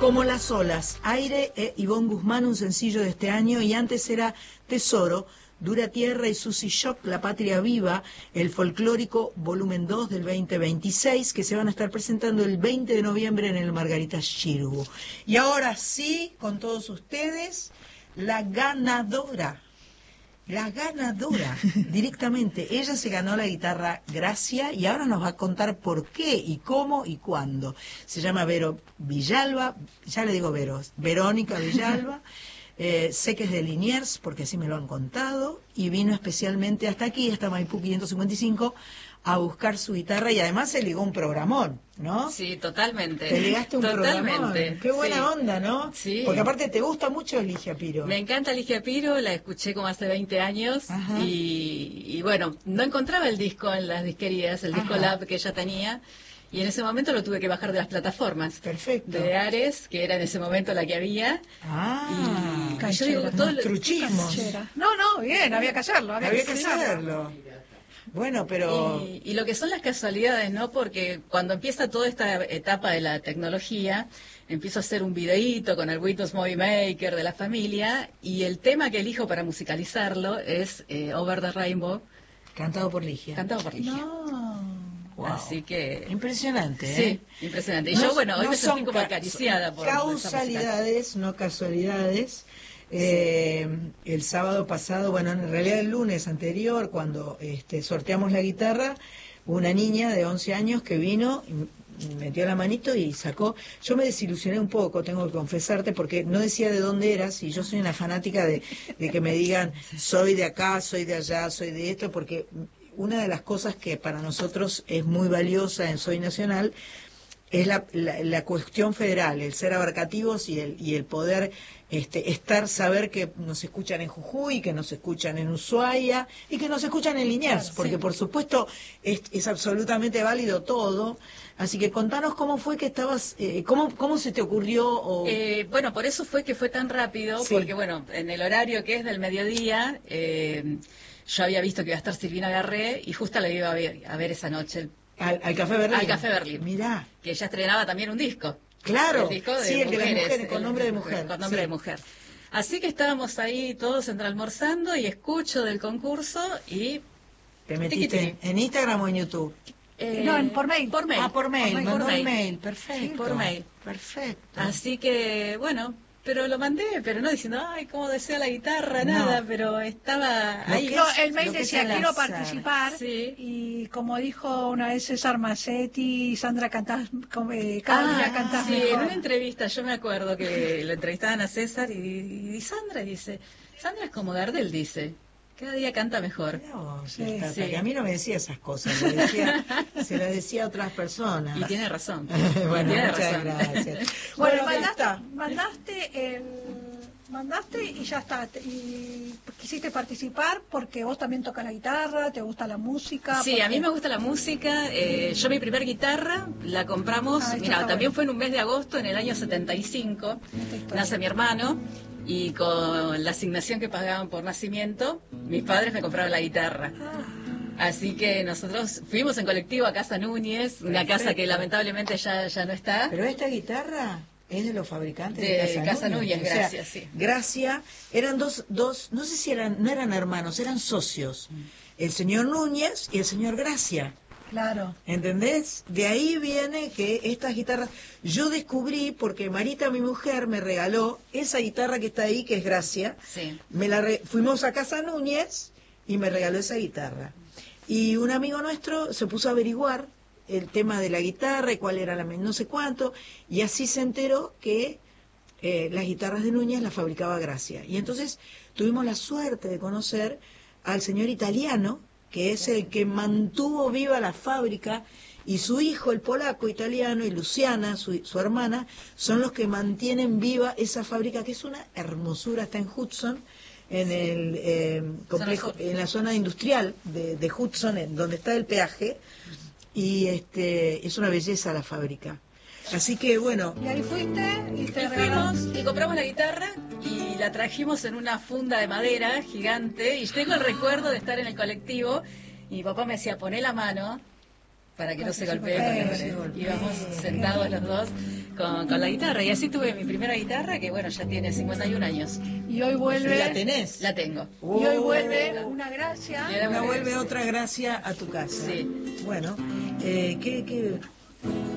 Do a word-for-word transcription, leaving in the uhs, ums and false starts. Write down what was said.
Como las olas, Aire e Ivonne Guzmán, un sencillo de este año, y antes era Tesoro, Dura Tierra y Susy Shock, La Patria Viva, el folclórico volumen dos del veinte veintiséis, que se van a estar presentando el veinte de noviembre en el Margarita Xirgu. Y ahora sí, con todos ustedes, la ganadora. La ganadora, directamente. Ella se ganó la guitarra Gracia y ahora nos va a contar por qué y cómo y cuándo. Se llama Vero Villalba, ya le digo Vero, Verónica Villalba. Eh, sé que es de Liniers, porque así me lo han contado, y vino especialmente hasta aquí, hasta Maipú quinientos cincuenta y cinco, a buscar su guitarra, y además se ligó un programón, ¿no? Sí, totalmente. Te ligaste un totalmente. programón. Qué buena sí. onda, ¿no? Sí. Porque aparte te gusta mucho Ligia Piro. Me encanta Ligia Piro, la escuché como hace veinte años, y, y bueno, no encontraba el disco en las disquerías, el disco Ajá. Lab que ella tenía, y en ese momento lo tuve que bajar de las plataformas. Perfecto. De Ares, que era en ese momento la que había. Ah, y, y yo digo, todo lo- truchismos. No, no, bien, había que hacerlo. Había, Había que que hacerlo. hacerlo. Bueno, pero... Y, y lo que son las casualidades, ¿no? Porque cuando empieza toda esta etapa de la tecnología, empiezo a hacer un videíto con el Windows Movie Maker de la familia, y el tema que elijo para musicalizarlo es eh, Over the Rainbow, Cantado por Ligia. cantado por Ligia. No. Wow. Así que... Impresionante, ¿eh? Sí, impresionante. Y No- yo, bueno, hoy no me sentí son como ca- acariciada por esa música. causalidades, no casualidades. Eh, el sábado pasado, bueno, en realidad el lunes anterior, cuando este, sorteamos la guitarra, una niña de once años que vino, y metió la manito y sacó. Yo me desilusioné un poco, tengo que confesarte, porque no decía de dónde eras, y yo soy una fanática de, de que me digan soy de acá, soy de allá, soy de esto, porque una de las cosas que para nosotros es muy valiosa en Soy Nacional es la, la, la cuestión federal, el ser abarcativos y el, y el poder este, estar, saber que nos escuchan en Jujuy, que nos escuchan en Ushuaia y que nos escuchan en Liniers, Claro, porque sí. por supuesto es, es absolutamente válido todo. Así que contanos cómo fue que estabas, eh, cómo, cómo se te ocurrió. O... Eh, bueno, por eso fue que fue tan rápido, Sí. porque bueno, en el horario que es del mediodía, eh, yo había visto que iba a estar Silvina Garré y justo la iba a ver, a ver esa noche, al, al Café Berlín. al Café Berlín. Mirá. Que ella estrenaba también un disco. Claro, El disco de sí, el de las mujeres, mujeres, con el- nombre de mujer. Con nombre sí. de mujer. Así que estábamos ahí todos entre almorzando y escucho del concurso y... ¿Te metiste Tiqui, tiqui. en Instagram o en YouTube? eh, No, en- por mail. Por mail. Ah, por mail, Por mandó mail. el mail, perfecto. Sí, por mail. Perfecto. Así que, bueno, pero lo mandé, pero no diciendo, ay, cómo deseo la guitarra, No. nada, pero estaba Lo ahí. que No, es- el mail lo que decía es al quiero azar. participar Sí. y como dijo una vez César Macetti, Sandra cantás, como, eh, cada Ah, día cantás sí, en mejor. una entrevista, yo me acuerdo que lo entrevistaban a César y, y Sandra dice, Sandra es como Gardel, dice, cada día canta mejor. Mirá vos, Sí, Tata, sí. que a mí no me decía esas cosas, me decía, se las decía a otras personas. Y tiene razón. Bueno, y tiene muchas razón. gracias. Bueno, ya mandaste, está. mandaste el mandaste y ya está. Y quisiste participar porque vos también tocas la guitarra, te gusta la música. Sí, porque- a mí me gusta la música. eh, yo mi primer guitarra la compramos, Ah, esto mira, está también bueno. fue en un mes de agosto, en el año setenta y cinco. Esta historia. Nace mi hermano y con la asignación que pagaban por nacimiento, mis padres me compraron la guitarra. Ah, Así que nosotros fuimos en colectivo a Casa Núñez, una Perfecto. casa que lamentablemente ya, ya no está. Pero esta guitarra es de los fabricantes de, De Casa, Casa Núñez. Núñez, O sea, Gracia, sí. Gracia, eran dos, dos, no sé si eran, no eran hermanos, eran socios. El señor Núñez y el señor Gracia. claro. ¿Entendés? De ahí viene que estas guitarras... Yo descubrí, porque Marita, mi mujer, me regaló esa guitarra que está ahí, que es Gracia. Sí. Me la re- Fuimos a Casa Núñez y me regaló esa guitarra. Y un amigo nuestro se puso a averiguar el tema de la guitarra y cuál era la... me- no sé cuánto, y así se enteró que eh, las guitarras de Núñez las fabricaba Gracia. Y entonces tuvimos la suerte de conocer al señor italiano, que es el que mantuvo viva la fábrica, y su hijo, el polaco italiano, y Luciana, su, su hermana, son los que mantienen viva esa fábrica, que es una hermosura, está en Hudson, en el eh, complejo, Zona sur. en la zona industrial de, de Hudson, en donde está el peaje, y este es una belleza la fábrica. Así que bueno, Y ahí fuiste y te Y regalaron. fuimos y compramos la guitarra y la trajimos en una funda de madera gigante. Y yo tengo el recuerdo de estar en el colectivo y mi papá me decía, poné la mano para que Para no se que se golpee. golpee, porque se bueno, golpee. íbamos sentados los dos. con, con la guitarra. Y así tuve mi primera guitarra, que bueno, ya tiene cincuenta y un años. Y hoy vuelve... ¿La tenés? La tengo. Y hoy vuelve una gracia. Ahora vuelve otra gracia a tu casa. Sí. Bueno, eh, ¿qué, qué,